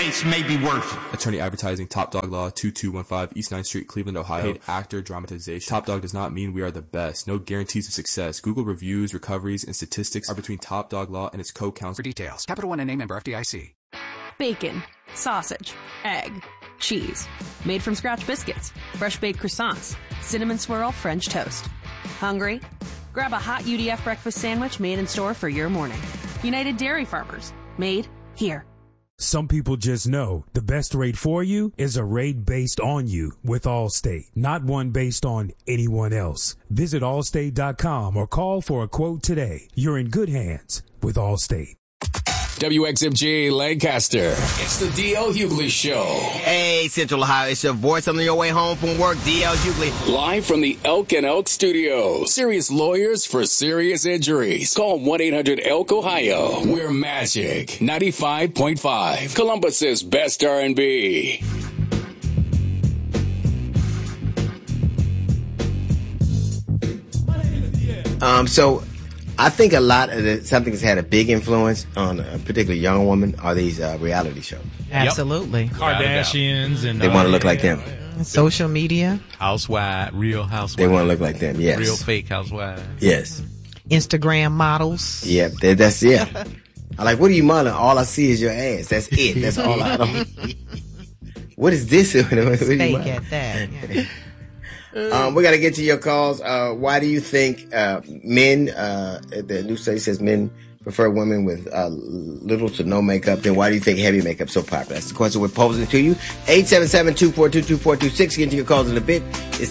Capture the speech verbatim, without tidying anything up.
face may be worth it. Attorney Advertising, Top Dog Law, two two one five East ninth Street, Cleveland, Ohio. Paid actor dramatization. Top Dog does not mean we are the best. No guarantees of success. Google reviews, recoveries, and statistics are between Top Dog Law and its co-counsel. For details, Capital One N A member F D I C. Bacon, sausage, egg, cheese. Made from scratch biscuits, fresh baked croissants, cinnamon swirl French toast. Hungry? Grab a hot U D F breakfast sandwich made in store for your morning. United Dairy Farmers. Made here. Some people just know the best rate for you is a rate based on you with Allstate, not one based on anyone else. Visit allstate dot com or call for a quote today. You're in good hands with Allstate. W X M G Lancaster. It's the D L Hughley Show. Hey, Central Ohio, it's your voice on your way home from work, D L Hughley. Live from the Elk and Elk Studio. Serious lawyers for serious injuries. Call one eight hundred elk ohio. We're Magic ninety-five point five. Columbus's best R and B. Um, so... I think a lot of the, something that's had a big influence on a particularly young woman are these uh, reality shows. Absolutely. Yep. Kardashians and they want to look like them. Social media. Housewives, real housewives. They want to look like them, yes. Real fake housewives. Yes. Instagram models. Yep, that, that's, yeah. I like, what are you modeling? All I see is your ass. That's it. That's all I don't. What is this? Fake at that. Yeah. Um, we got to get to your calls. Uh, why do you think uh, men, uh, the new study says men prefer women with uh, little to no makeup? Then why do you think heavy makeup is so popular? That's the question we're posing to you. eight seven seven, two four two, two four two six. Get to your calls in a bit. It's